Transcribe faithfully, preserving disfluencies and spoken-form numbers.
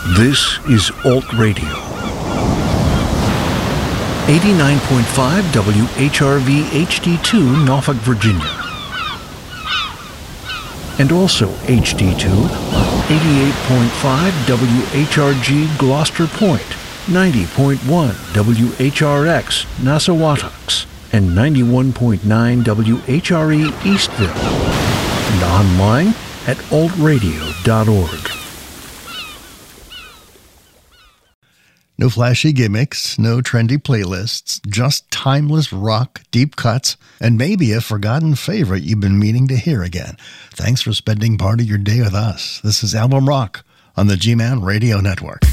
This is Alt Radio. eighty-nine point five W H R V H D two, Norfolk, Virginia. And also H D two on eighty-eight point five W H R G Gloucester Point, ninety point one W H R X Nassawatucks, and ninety-one point nine W H R E Eastville. And online at alt radio dot org. No flashy gimmicks, no trendy playlists, just timeless rock, deep cuts, and maybe a forgotten favorite you've been meaning to hear again. Thanks for spending part of your day with us. This is Album Rock on the G-Man Radio Network.